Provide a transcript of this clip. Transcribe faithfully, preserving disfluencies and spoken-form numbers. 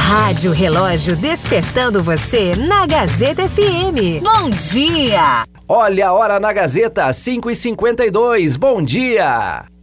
Rádio Relógio despertando você na Gazeta F M. Bom dia! Olha a hora na Gazeta, cinco e cinquenta e dois. Bom dia!